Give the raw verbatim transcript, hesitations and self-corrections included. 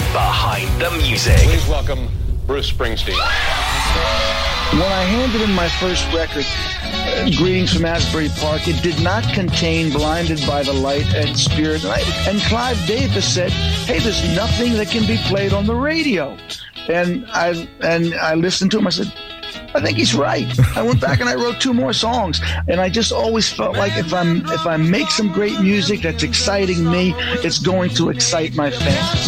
behind the music. Please welcome Bruce Springsteen. When I handed in my first record, uh, Greetings from Asbury Park, it did not contain Blinded by the Light and Spirit. And, I, and Clive Davis said, hey, there's nothing that can be played on the radio. And I and I listened to him. I said, I think he's right. I went back and I wrote two more songs. And I just always felt like if I'm if I make some great music that's exciting me, it's going to excite my fans.